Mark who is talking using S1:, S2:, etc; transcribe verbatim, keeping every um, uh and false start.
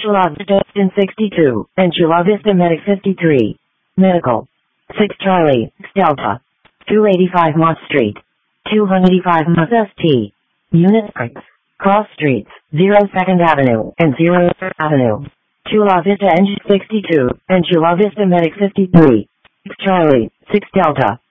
S1: Chula Vista in sixty-two, and Chula Vista Medic fifty-three. Medical. six Charlie, Delta. two eighty-five Moss Street. two eighty-five Moss S T. Unit six. Cross Streets, zero second Avenue, and zero third Avenue. Chula Vista Engine sixty-two, and Chula Vista Medic fifty-three. six Charlie, six Delta.